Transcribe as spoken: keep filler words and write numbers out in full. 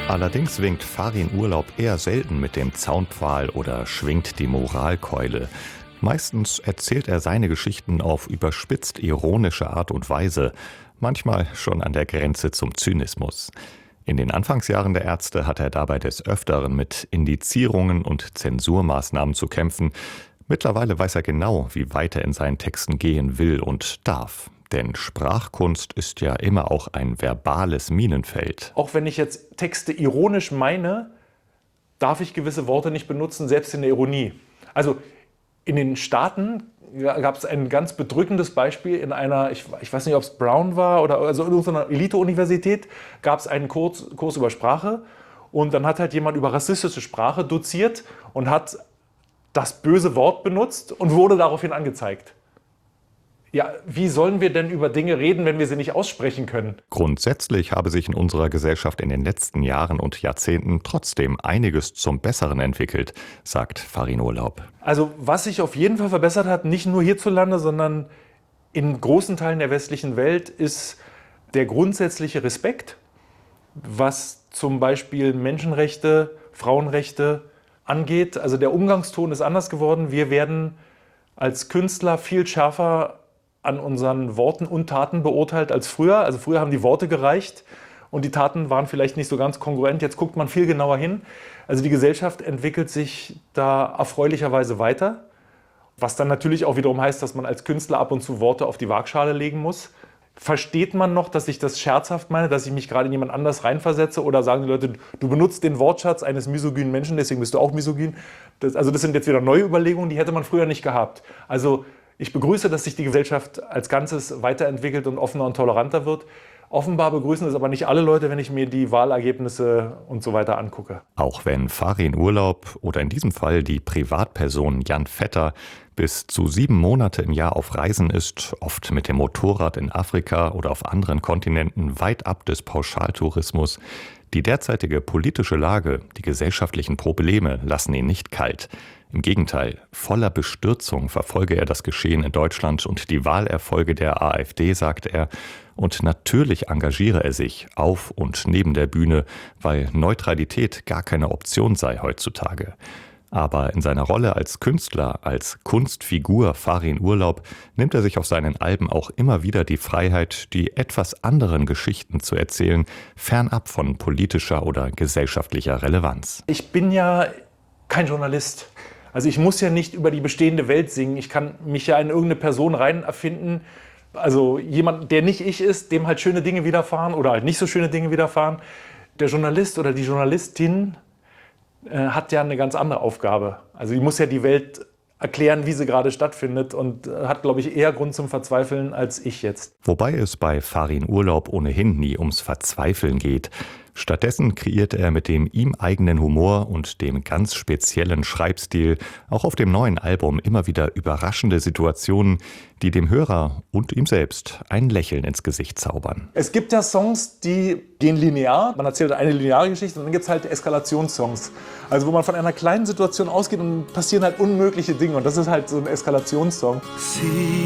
Allerdings winkt Farin Urlaub eher selten mit dem Zaunpfahl oder schwingt die Moralkeule. Meistens erzählt er seine Geschichten auf überspitzt ironische Art und Weise, manchmal schon an der Grenze zum Zynismus. In den Anfangsjahren der Ärzte hat er dabei des Öfteren mit Indizierungen und Zensurmaßnahmen zu kämpfen. Mittlerweile weiß er genau, wie weit er in seinen Texten gehen will und darf. Denn Sprachkunst ist ja immer auch ein verbales Minenfeld. Auch wenn ich jetzt Texte ironisch meine, darf ich gewisse Worte nicht benutzen, selbst in der Ironie. Also in den Staaten gab es ein ganz bedrückendes Beispiel in einer, ich, ich weiß nicht, ob es Brown war oder also in irgendeiner Elite-Universität, gab es einen Kurs, Kurs über Sprache und dann hat halt jemand über rassistische Sprache doziert und hat das böse Wort benutzt und wurde daraufhin angezeigt. Ja, wie sollen wir denn über Dinge reden, wenn wir sie nicht aussprechen können? Grundsätzlich habe sich in unserer Gesellschaft in den letzten Jahren und Jahrzehnten trotzdem einiges zum Besseren entwickelt, sagt Farin Urlaub. Also was sich auf jeden Fall verbessert hat, nicht nur hierzulande, sondern in großen Teilen der westlichen Welt, ist der grundsätzliche Respekt, was zum Beispiel Menschenrechte, Frauenrechte angeht. Also der Umgangston ist anders geworden. Wir werden als Künstler viel schärfer an unseren Worten und Taten beurteilt als früher. Also früher haben die Worte gereicht und die Taten waren vielleicht nicht so ganz kongruent. Jetzt guckt man viel genauer hin. Also die Gesellschaft entwickelt sich da erfreulicherweise weiter, was dann natürlich auch wiederum heißt, dass man als Künstler ab und zu Worte auf die Waagschale legen muss. Versteht man noch, dass ich das scherzhaft meine, dass ich mich gerade in jemand anders reinversetze, oder sagen die Leute, du benutzt den Wortschatz eines misogynen Menschen, deswegen bist du auch misogyn? Das, also das sind jetzt wieder neue Überlegungen, die hätte man früher nicht gehabt. Also ich begrüße, dass sich die Gesellschaft als Ganzes weiterentwickelt und offener und toleranter wird. Offenbar begrüßen es aber nicht alle Leute, wenn ich mir die Wahlergebnisse und so weiter angucke. Auch wenn Farin Urlaub oder in diesem Fall die Privatperson Jan Vetter bis zu sieben Monate im Jahr auf Reisen ist, oft mit dem Motorrad in Afrika oder auf anderen Kontinenten weit ab des Pauschaltourismus, die derzeitige politische Lage, die gesellschaftlichen Probleme lassen ihn nicht kalt. Im Gegenteil, voller Bestürzung verfolge er das Geschehen in Deutschland und die Wahlerfolge der AfD, sagt er. Und natürlich engagiere er sich auf und neben der Bühne, weil Neutralität gar keine Option sei heutzutage. Aber in seiner Rolle als Künstler, als Kunstfigur Farin Urlaub, nimmt er sich auf seinen Alben auch immer wieder die Freiheit, die etwas anderen Geschichten zu erzählen, fernab von politischer oder gesellschaftlicher Relevanz. Ich bin ja kein Journalist. Also ich muss ja nicht über die bestehende Welt singen. Ich kann mich ja in irgendeine Person rein erfinden. Also jemand, der nicht ich ist, dem halt schöne Dinge widerfahren oder halt nicht so schöne Dinge widerfahren. Der Journalist oder die Journalistin äh, hat ja eine ganz andere Aufgabe. Also die muss ja die Welt erklären, wie sie gerade stattfindet, und äh, hat, glaube ich, eher Grund zum Verzweifeln als ich jetzt. Wobei es bei Farin Urlaub ohnehin nie ums Verzweifeln geht. Stattdessen kreiert er mit dem ihm eigenen Humor und dem ganz speziellen Schreibstil auch auf dem neuen Album immer wieder überraschende Situationen, die dem Hörer und ihm selbst ein Lächeln ins Gesicht zaubern. Es gibt ja Songs, die gehen linear. Man erzählt eine lineare Geschichte und dann gibt es halt Eskalationssongs. Also wo man von einer kleinen Situation ausgeht und passieren halt unmögliche Dinge. Und das ist halt so ein Eskalationssong. Sie